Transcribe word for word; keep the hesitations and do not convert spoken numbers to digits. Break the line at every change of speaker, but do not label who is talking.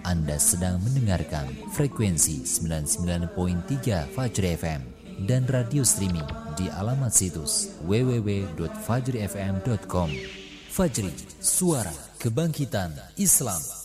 Anda sedang mendengarkan frekuensi sembilan puluh sembilan koma tiga Fajri F M dan radio streaming di alamat situs w w w titik fajri f m titik com. Fajri, suara kebangkitan Islam.